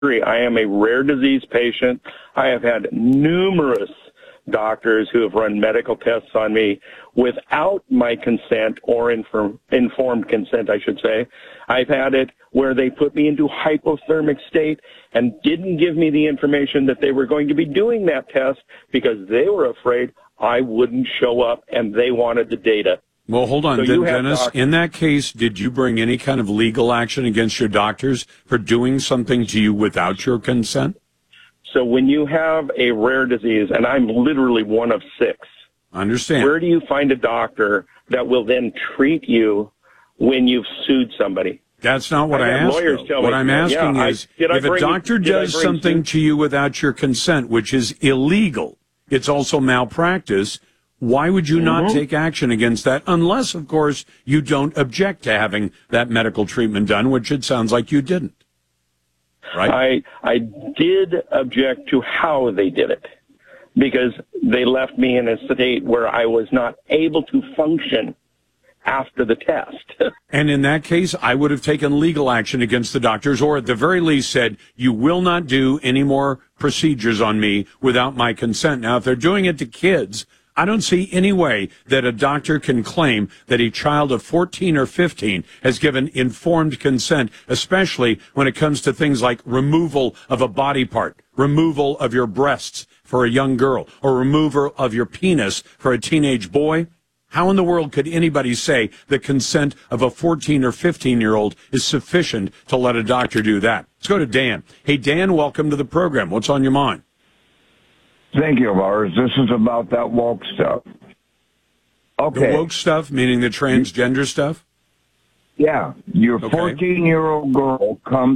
I am a rare disease patient. I have had numerous doctors who have run medical tests on me without my consent or informed consent, I should say. I've had it where they put me into hypothermic state and didn't give me the information that they were going to be doing that test because they were afraid I wouldn't show up and they wanted the data. Well, hold on, So Dennis. In that case, did you bring any kind of legal action against your doctors for doing something to you without your consent? So when you have a rare disease, and I'm literally one of 6, I understand. Where do you find a doctor that will then treat you when you've sued somebody? That's not what I asked. What I'm asking is, if a doctor does something to you without your consent, which is illegal, it's also malpractice, why would you not take action against that? Unless, of course, you don't object to having that medical treatment done, which it sounds like you didn't. Right? I did object to how they did it because they left me in a state where I was not able to function after the test. And in that case, I would have taken legal action against the doctors, or at the very least said, you will not do any more procedures on me without my consent. Now, if they're doing it to kids, I don't see any way that a doctor can claim that a child of 14 or 15 has given informed consent, especially when it comes to things like removal of a body part, removal of your breasts for a young girl, or removal of your penis for a teenage boy. How in the world could anybody say the consent of a 14 or 15-year-old is sufficient to let a doctor do that? Let's go to Dan. Hey, Dan, welcome to the program. What's on your mind? Thank you, Lars. This is about that woke stuff. Okay. The woke stuff, meaning the transgender stuff? Yeah. Your 14-year-old girl comes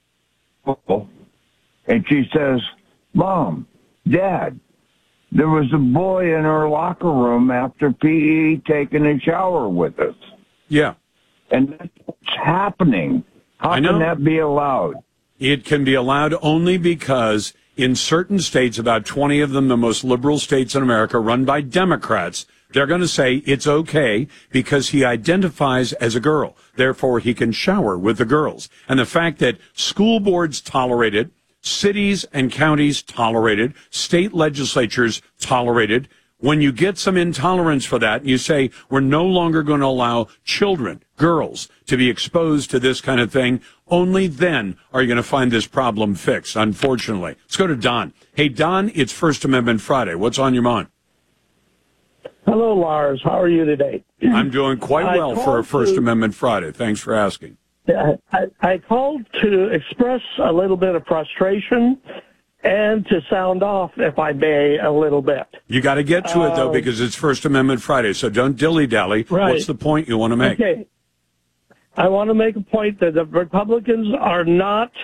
and she says, Mom, Dad, there was a boy in our locker room after PE taking a shower with us. Yeah. And that's what's happening. How can that be allowed? It can be allowed only because in certain states, about 20 of them, the most liberal states in America, run by Democrats, they're going to say it's okay because he identifies as a girl. Therefore, he can shower with the girls. And the fact that school boards tolerate it, cities and counties tolerate it, state legislatures tolerate it, when you get some intolerance for that, and you say, we're no longer going to allow children, girls, to be exposed to this kind of thing, only then are you going to find this problem fixed, unfortunately. Let's go to Don. Hey, Don, it's First Amendment Friday. What's on your mind? Hello, Lars. How are you today? I'm doing quite well for a First Amendment Friday. Thanks for asking. I called to express a little bit of frustration and to sound off, if I may, a little bit. You got to get to it, though, because it's First Amendment Friday, so don't dilly-dally. Right. What's the point you want to make? Okay. I want to make a point that the Republicans are not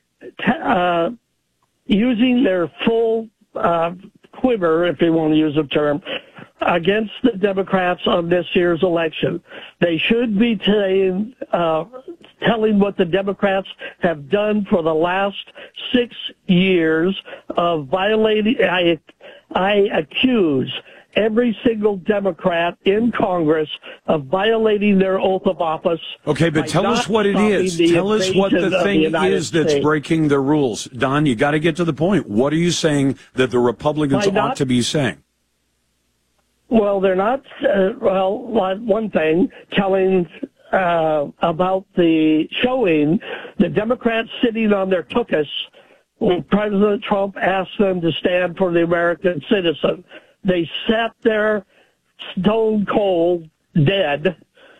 using their full quiver, if you want to use the term, against the Democrats on this year's election. They should be telling what the Democrats have done for the last 6 years of violating. I accuse every single Democrat in Congress of violating their oath of office. Okay, but tell us what it is. Tell us what the thing is that's breaking the rules. Don, you got to get to the point. What are you saying that the Republicans ought to be saying? Well, they're not, one thing, telling about the showing the Democrats sitting on their tuchus when President Trump asked them to stand for the American citizen. They sat there stone cold, dead,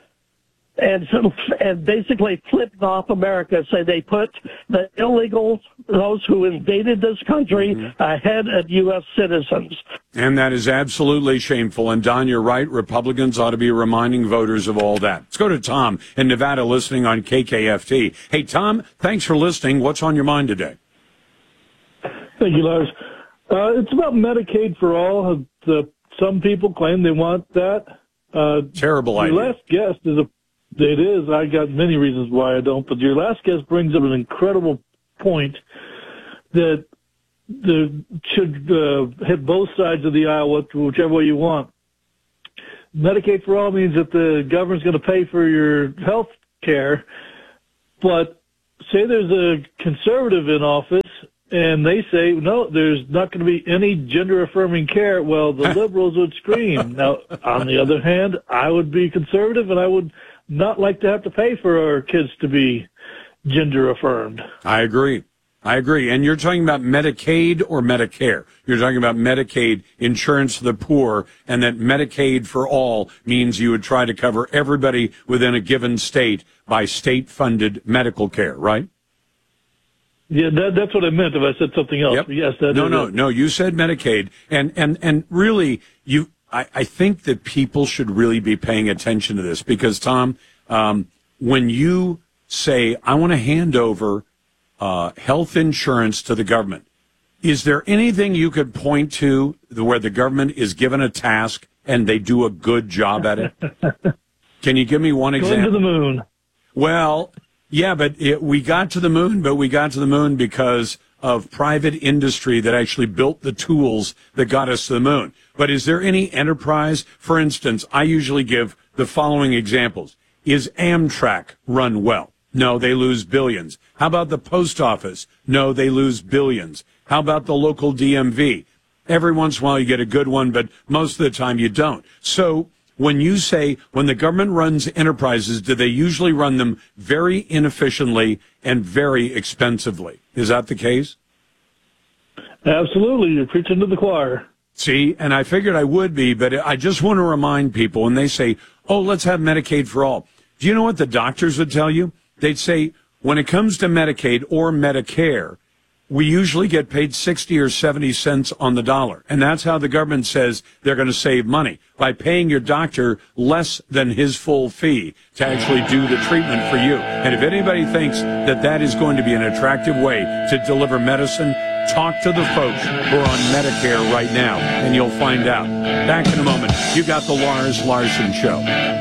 and basically flipped off America. So they put the illegals, those who invaded this country, ahead of U.S. citizens. And that is absolutely shameful. And Don, you're right. Republicans ought to be reminding voters of all that. Let's go to Tom in Nevada listening on KKFT. Hey, Tom, thanks for listening. What's on your mind today? Thank you, Lars. It's about Medicaid for all. Some people claim they want that. Terrible idea. Your last guest it is. I got many reasons why I don't, but your last guest brings up an incredible point that should hit both sides of the aisle, whichever way you want. Medicaid for all means that the government's going to pay for your health care, but say there's a conservative in office and they say, no, there's not going to be any gender-affirming care, well, the liberals would scream. Now, on the other hand, I would be conservative and I would not like to have to pay for our kids to be gender-affirmed. I agree. And you're talking about Medicaid or Medicare? You're talking about Medicaid, insurance for the poor, and that Medicaid for all means you would try to cover everybody within a given state by state-funded medical care, right? Yeah, that's what I meant if I said something else. Yep. Yes, that No, you said Medicaid. And really, I think that people should really be paying attention to this because, Tom, when you say, I want to hand over health insurance to the government, is there anything you could point to where the government is given a task and they do a good job at it? Can you give me one example? Going to the moon. Well, yeah, but we got to the moon, because of private industry that actually built the tools that got us to the moon. But is there any enterprise? For instance, I usually give the following examples. Is Amtrak run well? No, they lose billions. How about the post office? No, they lose billions. How about the local DMV? Every once in a while you get a good one, but most of the time you don't. So when you say when the government runs enterprises, do they usually run them very inefficiently and very expensively? Is that the case? Absolutely. You're preaching to the choir. See, and I figured I would be, but I just want to remind people when they say, oh, let's have Medicaid for all. Do you know what the doctors would tell you? They'd say, when it comes to Medicaid or Medicare, we usually get paid 60 or 70 cents on the dollar. And that's how the government says they're going to save money, by paying your doctor less than his full fee to actually do the treatment for you. And if anybody thinks that that is going to be an attractive way to deliver medicine, talk to the folks who are on Medicare right now, and you'll find out. Back in a moment. You got the Lars Larson Show.